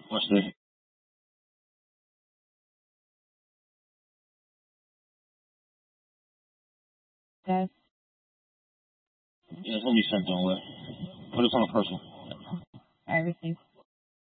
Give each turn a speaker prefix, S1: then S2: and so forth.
S1: What's the?
S2: Test.
S1: Yeah, it's gonna be sent on way. Put it on a personal.
S2: I received.